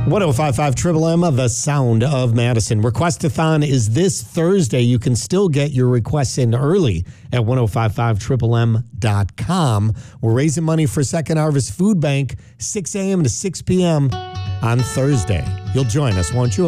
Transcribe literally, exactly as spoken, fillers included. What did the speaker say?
ten fifty-five Triple M, the sound of Madison. Requestathon is this Thursday. You can still get your requests in early at ten fifty-five triple m dot com. We're raising money for Second Harvest Food Bank, six a.m. to six p.m. on Thursday. You'll join us, won't you?